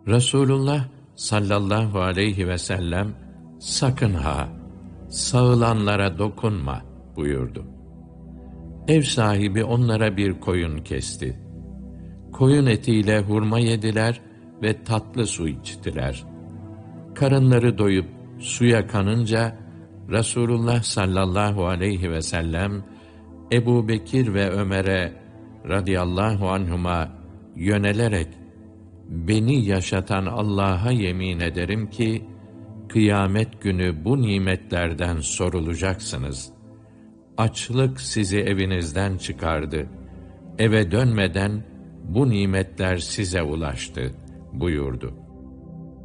Resulullah sallallahu aleyhi ve sellem, sakın ha, sağılanlara dokunma buyurdu. Ev sahibi onlara bir koyun kesti. Koyun etiyle hurma yediler ve tatlı su içtiler. Karınları doyup suya kanınca, Resulullah sallallahu aleyhi ve sellem, Ebu Bekir ve Ömer'e radıyallahu anhuma yönelerek, beni yaşatan Allah'a yemin ederim ki, kıyamet günü bu nimetlerden sorulacaksınız. Açlık sizi evinizden çıkardı. Eve dönmeden bu nimetler size ulaştı buyurdu.